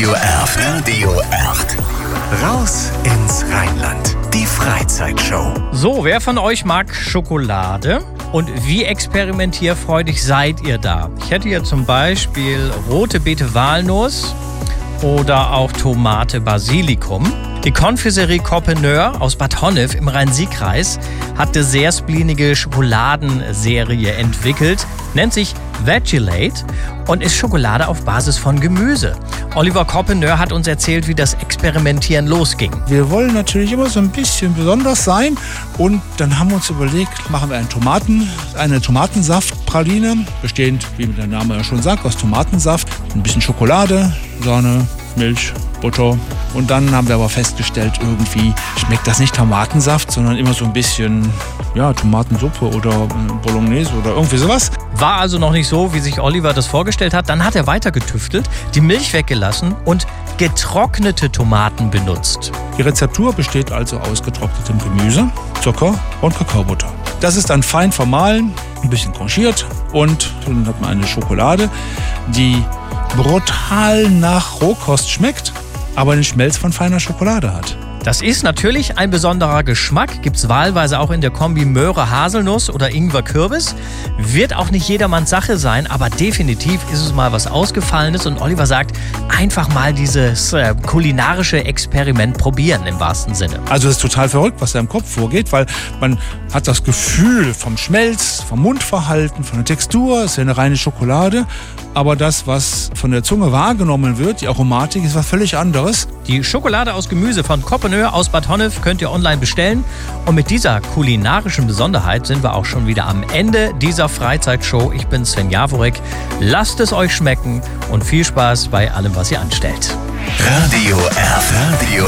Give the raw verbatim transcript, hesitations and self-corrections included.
Radio Erft. Radio Erft. Raus ins Rheinland. Die Freizeitshow. So, wer von euch mag Schokolade? Und wie experimentierfreudig seid ihr da? Ich hätte hier zum Beispiel rote Beete Walnuss oder auch Tomate Basilikum. Die Confiserie Copeneur aus Bad Honnef im Rhein-Sieg-Kreis hat eine sehr splinige Schokoladenserie entwickelt, nennt sich Vegilate und ist Schokolade auf Basis von Gemüse. Oliver Copeneur hat uns erzählt, wie das Experimentieren losging. Wir wollen natürlich immer so ein bisschen besonders sein und dann haben wir uns überlegt, machen wir einen Tomaten, eine Tomatensaftpraline, bestehend, wie der Name ja schon sagt, aus Tomatensaft, ein bisschen Schokolade, Sahne, Milch, Butter. Und dann haben wir aber festgestellt, irgendwie schmeckt das nicht Tomatensaft, sondern immer so ein bisschen, ja, Tomatensuppe oder Bolognese oder irgendwie sowas. War also noch nicht so, wie sich Oliver das vorgestellt hat. Dann hat er weiter getüftelt, die Milch weggelassen und getrocknete Tomaten benutzt. Die Rezeptur besteht also aus getrocknetem Gemüse, Zucker und Kakaobutter. Das ist dann fein vermahlen, ein bisschen tranchiert und dann hat man eine Schokolade, die brutal nach Rohkost schmeckt, aber den Schmelz von feiner Schokolade hat. Das ist natürlich ein besonderer Geschmack, gibt's wahlweise auch in der Kombi Möhre-Haselnuss oder Ingwer-Kürbis. Wird auch nicht jedermanns Sache sein, aber definitiv ist es mal was Ausgefallenes und Oliver sagt, einfach mal dieses äh, kulinarische Experiment probieren im wahrsten Sinne. Also es ist total verrückt, was da im Kopf vorgeht, weil man hat das Gefühl vom Schmelz, vom Mundverhalten, von der Textur, es ist ja eine reine Schokolade, aber das, was von der Zunge wahrgenommen wird, die Aromatik, ist was völlig anderes. Die Schokolade aus Gemüse von Copeneur aus Bad Honnef könnt ihr online bestellen. Und mit dieser kulinarischen Besonderheit sind wir auch schon wieder am Ende dieser Freizeitshow. Ich bin Sven Jaworek. Lasst es euch schmecken und viel Spaß bei allem, was ihr anstellt. Radio Erft. Radio